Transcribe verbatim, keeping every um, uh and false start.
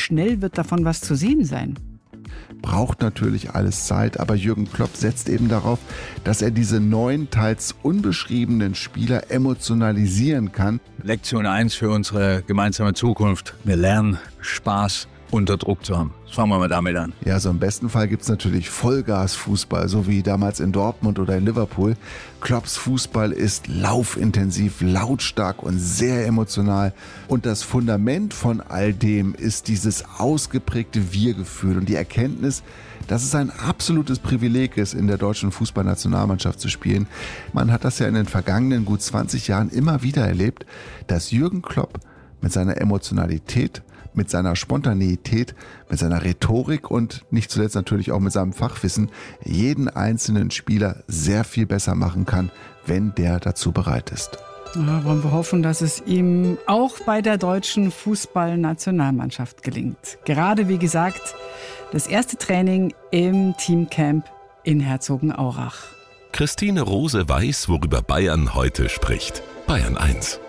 schnell wird davon was zu sehen sein? Braucht natürlich alles Zeit, aber Jürgen Klopp setzt eben darauf, dass er diese neuen, teils unbeschriebenen Spieler emotionalisieren kann. Lektion eins für unsere gemeinsame Zukunft. Wir lernen, Spaß unter Druck zu haben. Fangen wir mal damit an. Ja, so im besten Fall gibt es natürlich Vollgas-Fußball, so wie damals in Dortmund oder in Liverpool. Klopps Fußball ist laufintensiv, lautstark und sehr emotional. Und das Fundament von all dem ist dieses ausgeprägte Wir-Gefühl und die Erkenntnis, dass es ein absolutes Privileg ist, in der deutschen Fußballnationalmannschaft zu spielen. Man hat das ja in den vergangenen gut zwanzig Jahren immer wieder erlebt, dass Jürgen Klopp mit seiner Emotionalität, mit seiner Spontaneität, mit seiner Rhetorik und nicht zuletzt natürlich auch mit seinem Fachwissen jeden einzelnen Spieler sehr viel besser machen kann, wenn der dazu bereit ist. Ja, wollen wir hoffen, dass es ihm auch bei der deutschen Fußballnationalmannschaft gelingt. Gerade wie gesagt, das erste Training im Teamcamp in Herzogenaurach. Christine Rose weiß, worüber Bayern heute spricht. Bayern eins.